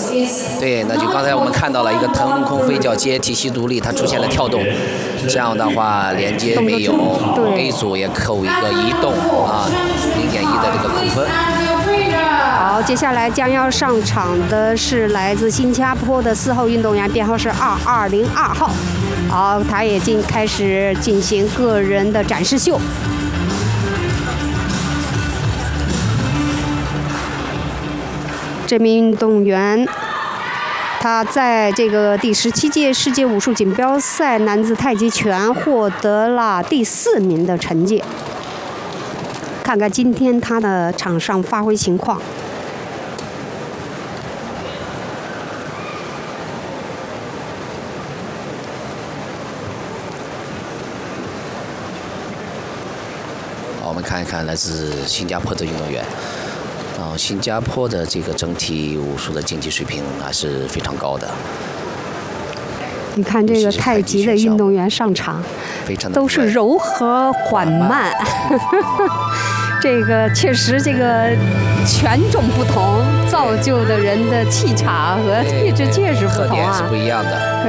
对，那就刚才我们看到了一个腾空飞脚接体系独立，它出现了跳动，这样的话连接没有 ，A 组也扣一个移动啊，0.1的这个扣分。 好，接下来将要上场的是来自新加坡的4号运动员，编号是2202号。好，他也开始进行个人的展示秀。这名运动员，他在这个第17届世界武术锦标赛男子太极拳获得了第4名的成绩。看看今天他的场上发挥情况。 好，我们看一看来自新加坡的运动员。新加坡的这个整体武术的竞技水平还是非常高的。 你看这个太极的运动员上场，都是柔和缓慢。这个确实，这个拳种不同，造就的人的气场和气质确实不同啊， 特点是不一样的。